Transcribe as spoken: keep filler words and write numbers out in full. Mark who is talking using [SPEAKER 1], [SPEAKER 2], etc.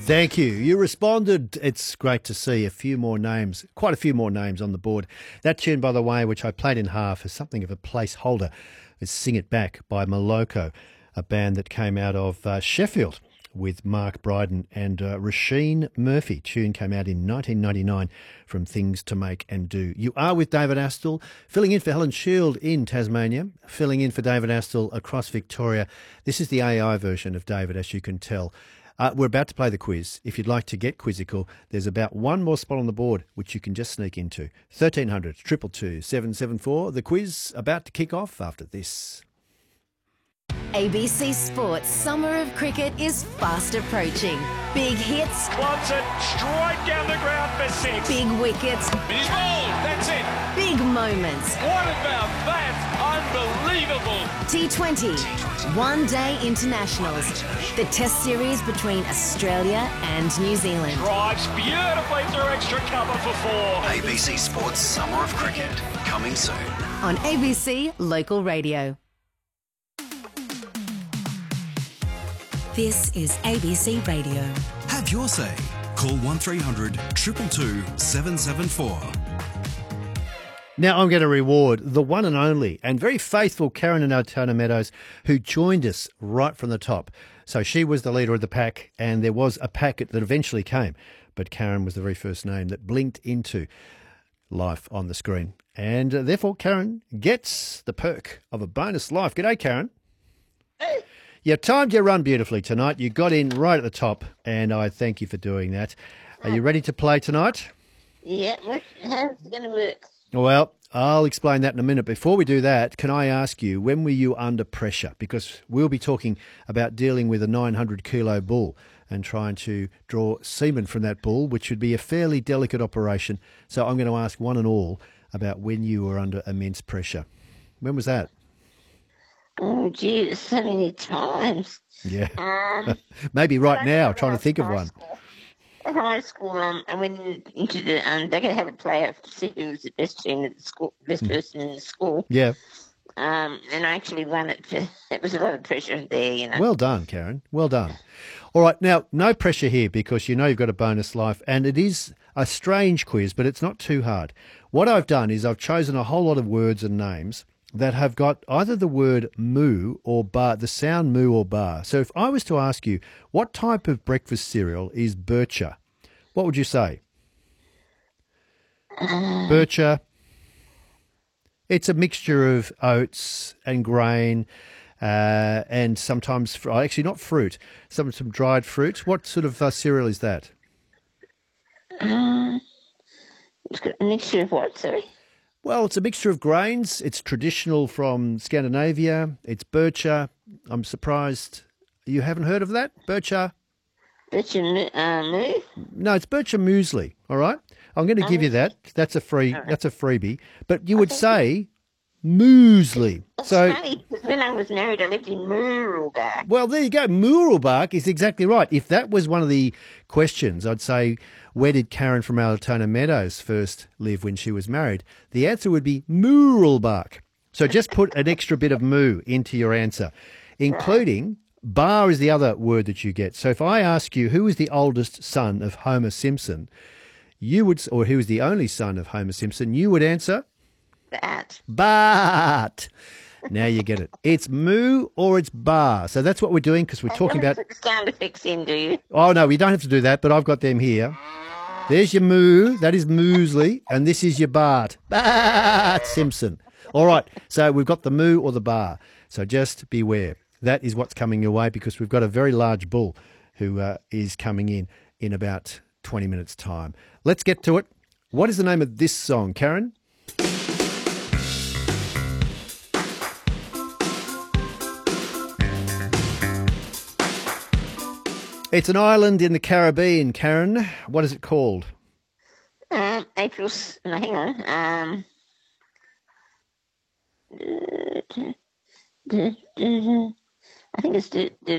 [SPEAKER 1] Thank you. You responded. It's great to see a few more names, quite a few more names on the board. That tune, by the way, which I played in half, is something of a placeholder. It's Sing It Back by Moloko, a band that came out of uh, Sheffield with Mark Bryden and uh, Roisin Murphy. Tune came out in nineteen ninety-nine from Things to Make and Do. You are with David Astle, filling in for Helen Shield in Tasmania, filling in for David Astle across Victoria. This is the A I version of David, as you can tell. Uh, we're about to play the quiz. If you'd like to get quizzical, there's about one more spot on the board which you can just sneak into. thirteen hundred, two two two, seven seven four. The quiz about to kick off after this.
[SPEAKER 2] A B C Sports Summer of Cricket is fast approaching. Big hits.
[SPEAKER 3] Wants it straight down the ground for six.
[SPEAKER 2] Big wickets.
[SPEAKER 3] He's bowled. That's it.
[SPEAKER 2] Big moments.
[SPEAKER 3] What about that? Unbelievable.
[SPEAKER 2] T twenty. One Day Internationals. The Test series between Australia and New Zealand.
[SPEAKER 3] Drives beautifully through extra cover for four.
[SPEAKER 4] A B C Sports Summer of Cricket, coming soon.
[SPEAKER 2] On A B C Local Radio. This is A B C Radio.
[SPEAKER 5] Have your say. Call one three hundred, two two two, seven seven four.
[SPEAKER 1] Now I'm going to reward the one and only and very faithful Karen in Altona Meadows, who joined us right from the top. So she was the leader of the pack, and there was a packet that eventually came, but Karen was the very first name that blinked into life on the screen. And uh, therefore, Karen gets the perk of a bonus life. G'day, Karen.
[SPEAKER 6] Hey.
[SPEAKER 1] You timed your run beautifully tonight. You got in right at the top, and I thank you for doing that. Are you ready to play tonight?
[SPEAKER 6] Yeah, how's it going to work?
[SPEAKER 1] Well, I'll explain that in a minute. Before we do that, can I ask you, when were you under pressure? Because we'll be talking about dealing with a nine hundred kilo bull and trying to draw semen from that bull, which would be a fairly delicate operation. So I'm going to ask one and all about when you were under immense pressure. When was that?
[SPEAKER 6] Oh, gee, so many times.
[SPEAKER 1] Yeah.
[SPEAKER 6] Um,
[SPEAKER 1] Maybe right now,
[SPEAKER 6] I
[SPEAKER 1] trying to think of
[SPEAKER 6] high
[SPEAKER 1] one.
[SPEAKER 6] School. At high school, um, I went into the, um, they could have a playoff to see who was the best team at the school, best person in the school.
[SPEAKER 1] Yeah.
[SPEAKER 6] Um, and I actually won it. For, it was a lot of pressure there, you know.
[SPEAKER 1] Well done, Karen. Well done. All right. Now, no pressure here because you know you've got a bonus life, and it is a strange quiz, but it's not too hard. What I've done is I've chosen a whole lot of words and names that have got either the word moo or bar, the sound moo or bar. So if I was to ask you, what type of breakfast cereal is Bircher? What would you say?
[SPEAKER 6] Uh,
[SPEAKER 1] Bircher. It's a mixture of oats and grain uh, and sometimes, fr- actually not fruit, some, some dried fruit. What sort of uh, cereal is that?
[SPEAKER 6] uh, it's got a mixture of what, sorry?
[SPEAKER 1] Well, it's a mixture of grains. It's traditional from Scandinavia. It's Bircher. I'm surprised you haven't heard of that, Bircher.
[SPEAKER 6] Bircher uh, moo?
[SPEAKER 1] No, it's Bircher muesli. All right, I'm going to give you that. That's a free. That's a freebie. But you would say muesli.
[SPEAKER 6] It's
[SPEAKER 1] So,
[SPEAKER 6] funny, because when I was married, I lived in Mooralbar.
[SPEAKER 1] well, there you go. Mooralbark is exactly right. If that was one of the questions, I'd say, where did Karen from Altona Meadows first live when she was married? The answer would be Mooralbark. So just put an extra bit of moo into your answer, including bar is the other word that you get. So if I ask you who is the oldest son of Homer Simpson, you would, or who is the only son of Homer Simpson, you would answer
[SPEAKER 6] That.
[SPEAKER 1] Bart. Now you get it. It's moo or it's bar. So that's what we're doing because we're talking about...
[SPEAKER 6] Put the sound effects in, do you?
[SPEAKER 1] Oh, no, we don't have to do that, but I've got them here. There's your moo. That is muesli. And this is your Bart. Bart Simpson. All right. So we've got the moo or the bar. So just beware. That is what's coming your way because we've got a very large bull who uh, is coming in in about twenty minutes' time. Let's get to it. What is the name of this song, Karen? It's an island in the Caribbean, Karen. What is it called?
[SPEAKER 6] Um, April's. No, hang on. Um, I think it's the, the